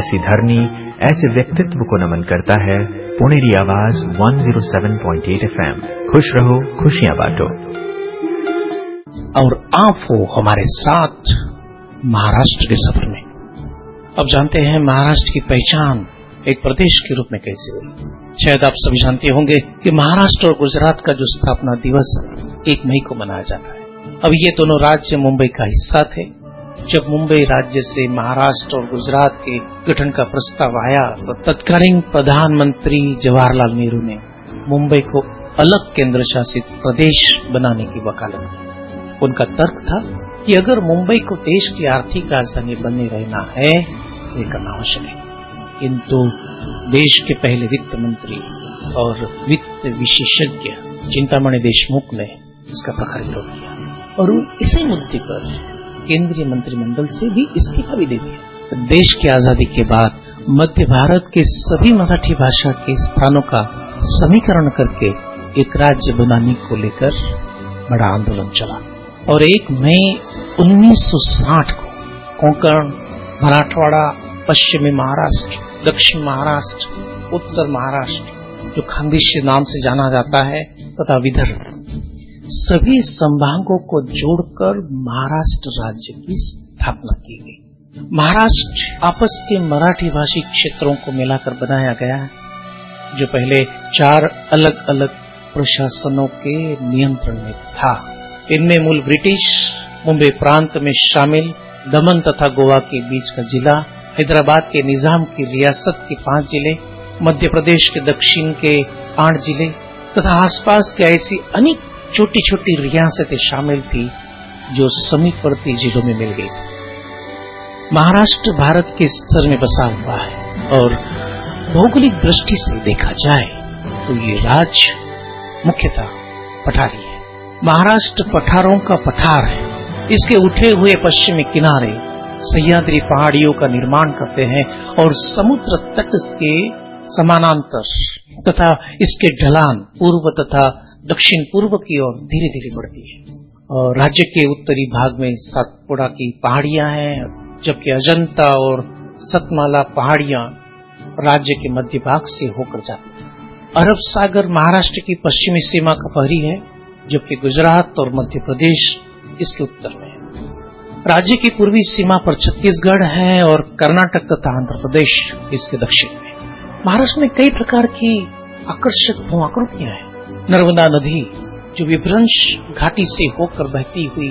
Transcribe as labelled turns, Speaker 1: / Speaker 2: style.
Speaker 1: ऐसी धरनी, ऐसे व्यक्तित्व को नमन करता है पुणेरी आवाज 107.8 FM। खुश रहो, खुशियां बांटो।
Speaker 2: और आप हो हमारे साथ महाराष्ट्र के सफर में। अब जानते हैं महाराष्ट्र की पहचान एक प्रदेश के रूप में कैसे हुई। शायद आप सभी जानते होंगे कि महाराष्ट्र और गुजरात का जो स्थापना दिवस 1 मई को मनाया जाता है। अब ये दोनों राज्य मुंबई का हिस्सा थे। जब मुंबई राज्य से महाराष्ट्र और गुजरात के गठन का प्रस्ताव आया तो तत्कालीन प्रधानमंत्री जवाहरलाल नेहरू ने मुंबई को अलग केंद्र शासित प्रदेश बनाने की वकालत की। उनका तर्क था कि अगर मुंबई को देश की आर्थिक राजधानी बने रहना है तो ये करना आवश्यक है। किंतु देश के पहले वित्त मंत्री और वित्त विशेषज्ञ चिंतामणि देशमुख ने इसका प्रखर विरोध किया और इसी मुद्दे पर केंद्रीय मंत्रिमंडल से भी इस्तीफा भी दे दिया। देश की आजादी के बाद मध्य भारत के सभी मराठी भाषा के स्थानों का समीकरण करके एक राज्य बनाने को लेकर बड़ा आंदोलन चला और 1 मई 1960 को कोंकण, मराठवाड़ा, पश्चिमी महाराष्ट्र, दक्षिण महाराष्ट्र, उत्तर महाराष्ट्र जो खानदेश नाम से जाना जाता है तथा विदर्भ, सभी संभागों को जोड़कर महाराष्ट्र राज्य की स्थापना की गई। महाराष्ट्र आपस के मराठी भाषी क्षेत्रों को मिलाकर बनाया गया है जो पहले 4 अलग अलग प्रशासनों के नियंत्रण में था। इनमें मूल ब्रिटिश, मुंबई प्रांत में शामिल दमन तथा गोवा के बीच का जिला, हैदराबाद के निजाम की रियासत के 5 जिले, मध्य प्रदेश के दक्षिण के 8 जिले तथा आसपास के ऐसी अनेक छोटी छोटी रियासतें शामिल थी जो समीपवर्ती जिलों में मिल गई। महाराष्ट्र भारत के स्तर में बसा हुआ है और भौगोलिक दृष्टि से देखा जाए तो ये राज्य मुख्यतः पठारी है। महाराष्ट्र पठारों का पठार है। इसके उठे हुए पश्चिमी किनारे सह्याद्री पहाड़ियों का निर्माण करते हैं और समुद्र तट के समानांतर तथा इसके ढलान पूर्व तथा दक्षिण पूर्व की ओर धीरे धीरे बढ़ती है। और राज्य के उत्तरी भाग में सातपुड़ा की पहाड़ियां हैं, जबकि अजंता और सतमाला पहाड़ियां राज्य के मध्य भाग से होकर जाती हैं। अरब सागर महाराष्ट्र की पश्चिमी सीमा का पहरी है, जबकि गुजरात और मध्य प्रदेश इसके उत्तर में है। राज्य की पूर्वी सीमा पर छत्तीसगढ़ है और कर्नाटक तथा आंध्र प्रदेश इसके दक्षिण में। महाराष्ट्र में कई प्रकार की आकर्षक भू आकृतियां हैं। नर्मदा नदी जो विभ्रंश घाटी से होकर बहती हुई